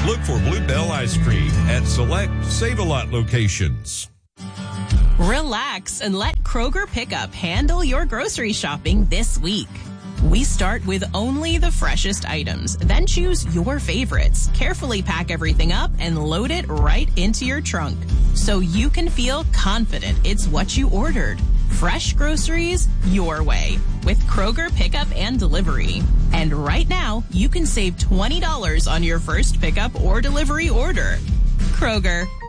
Look for Bluebell Ice Cream at select Save-A-Lot locations. Relax and let Kroger Pickup handle your grocery shopping this week. We start with only the freshest items, then choose your favorites, carefully pack everything up, and load it right into your trunk so you can feel confident it's what you ordered. Fresh groceries your way with Kroger Pickup and Delivery. And right now, you can save $20 on your first pickup or delivery order. Kroger,